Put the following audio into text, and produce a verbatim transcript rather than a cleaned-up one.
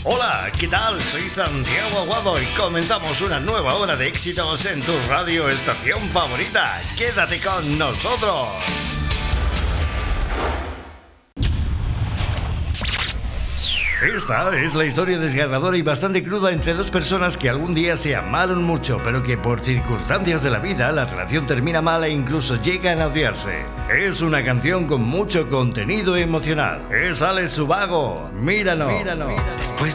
Hola, ¿qué tal? Soy Santiago Aguado y comenzamos una nueva hora de éxitos en tu radio estación favorita. Quédate con nosotros. Esta es la historia desgarradora y bastante cruda entre dos personas que algún día se amaron mucho, pero que por circunstancias de la vida la relación termina mal e incluso llegan a odiarse. Es una canción con mucho contenido emocional. Es Alex Ubago. Míranos. Míranos. Después